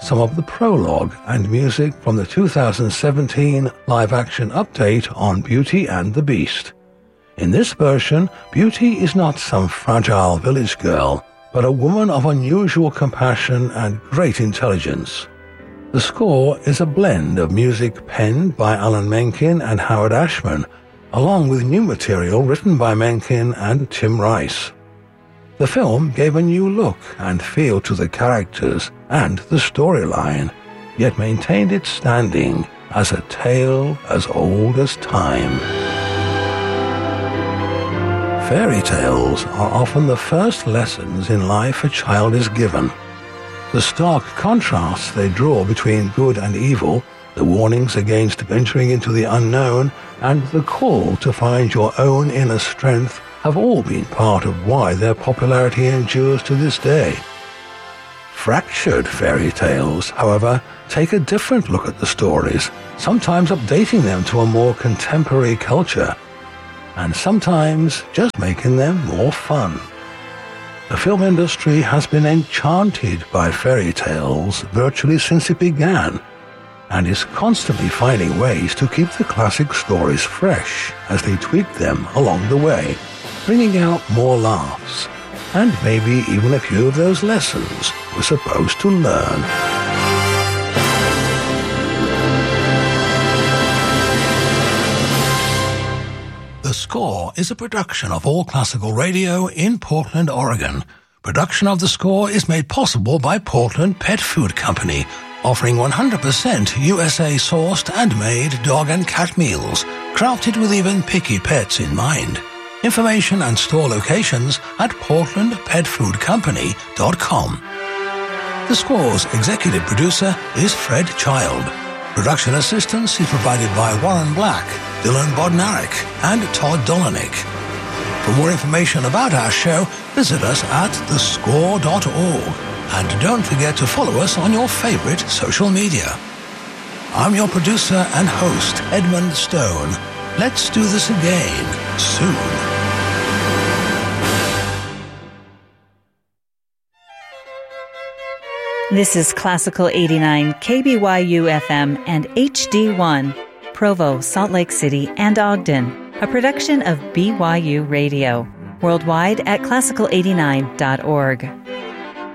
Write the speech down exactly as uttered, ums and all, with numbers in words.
some of the prologue and music from the two thousand seventeen live-action update on Beauty and the Beast. In this version, Beauty is not some fragile village girl, but a woman of unusual compassion and great intelligence. The score is a blend of music penned by Alan Menken and Howard Ashman, along with new material written by Menken and Tim Rice. The film gave a new look and feel to the characters and the storyline, yet maintained its standing as a tale as old as time. Fairy tales are often the first lessons in life a child is given. The stark contrasts they draw between good and evil, the warnings against venturing into the unknown, and the call to find your own inner strength have all been part of why their popularity endures to this day. Fractured fairy tales, however, take a different look at the stories, sometimes updating them to a more contemporary culture, and sometimes just making them more fun. The film industry has been enchanted by fairy tales virtually since it began, and is constantly finding ways to keep the classic stories fresh as they tweak them along the way, bringing out more laughs, and maybe even a few of those lessons we're supposed to learn. The Score is a production of All Classical Radio in Portland, Oregon. Production of The Score is made possible by Portland Pet Food Company, offering one hundred percent U S A-sourced and made dog and cat meals, crafted with even picky pets in mind. Information and store locations at portland pet food company dot com. The Score's executive producer is Fred Child. Production assistance is provided by Warren Black, Dylan Bodnarik, and Todd Dolanik. For more information about our show, visit us at the score dot org. And don't forget to follow us on your favorite social media. I'm your producer and host, Edmund Stone. Let's do this again soon. This is Classical eighty-nine, K B Y U F M and H D one, Provo, Salt Lake City, and Ogden, a production of B Y U Radio. Worldwide at classical eighty-nine dot org.